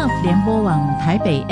Love 联播网台北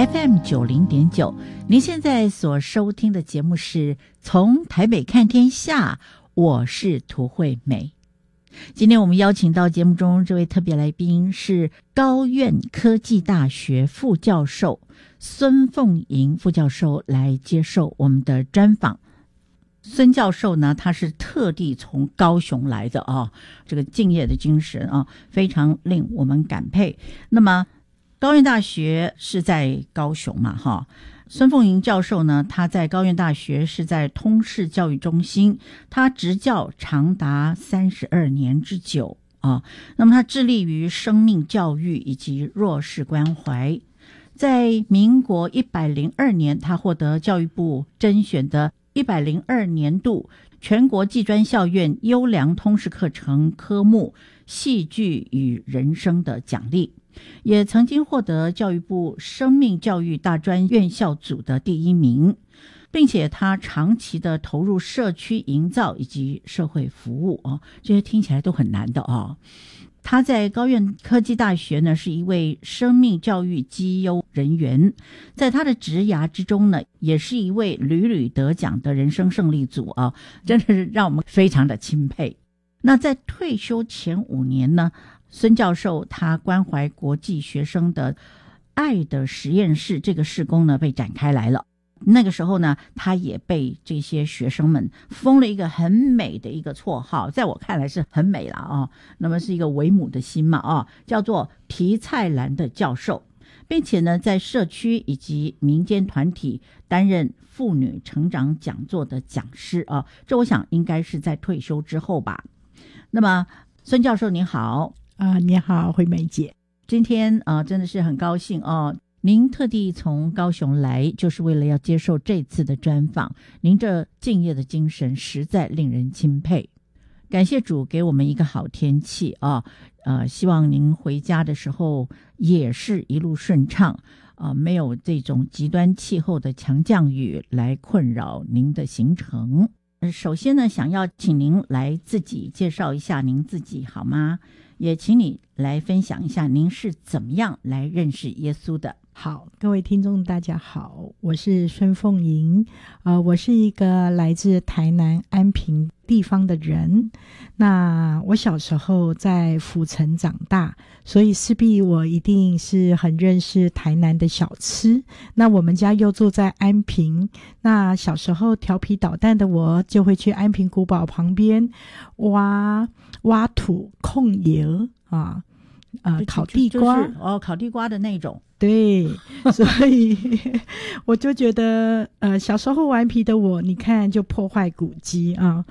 FM90.9，您现在所收听的节目是从台北看天下，我是涂惠美。今天我们邀请到节目中这位特别来宾是高苑科技大学副教授孙凤莹副教授来接受我们的专访。孙教授呢，他是特地从高雄来的啊，这个敬业的精神啊，非常令我们感佩。那么高苑大学是在高雄嘛，哈。孙凤莹教授呢，他在高苑大学是在通识教育中心，他执教长达32年之久啊。那么他致力于生命教育以及弱势关怀。在民国102年，他获得教育部甄选的102年度全国技专校院优良通识课程科目戏剧与人生的奖励，也曾经获得教育部生命教育大专院校组的第1名，并且他长期的投入社区营造以及社会服务啊，这些听起来都很难的啊。他在高苑科技大学呢，是一位生命教育绩优人员，在他的职涯之中呢，也是一位屡屡得奖的人生胜利组啊，真的是让我们非常的钦佩。那在退休前5年呢，孙教授他关怀国际学生的爱的实验室这个事工呢被展开来了。那个时候呢，他也被这些学生们封了一个很美的一个绰号，在我看来是很美了啊。那么是一个为母的心嘛啊，叫做皮菜兰的教授，并且呢，在社区以及民间团体担任妇女成长讲座的讲师啊。这我想应该是在退休之后吧。那么孙教授你好。 你好，惠美姐。 今天真的是很高兴哦，您特地从高雄来，就是为了要接受这次的专访。您这敬业的精神实在令人钦佩。感谢主给我们一个好天气啊，希望您回家的时候也是一路顺畅没有这种极端气候的强降雨来困扰您的行程。首先呢，想要请您来自己介绍一下您自己好吗？也请你来分享一下您是怎么样来认识耶稣的。 好，各位听众大家好，我是孙凤莹，我是一个来自台南安平地方的人。那我小时候在府城长大，所以势必我一定是很认识台南的小吃。那我们家又住在安平，那小时候调皮捣蛋的我就会去安平古堡旁边挖土控油啊，烤地瓜， 就是烤地瓜的那种。 对，所以我就觉得小时候顽皮的我，你看就破坏古迹啊。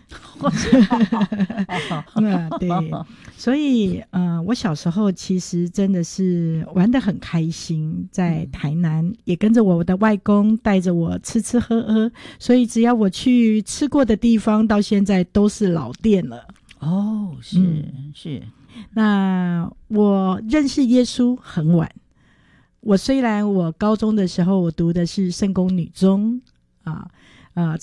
对，所以我小时候其实真的是玩得很开心，在台南也跟着我的外公带着我吃吃喝喝，所以只要我去吃过的地方，到现在都是老店了。 哦，是。 那我认识耶稣很晚，虽然我高中的时候我读的是圣公女中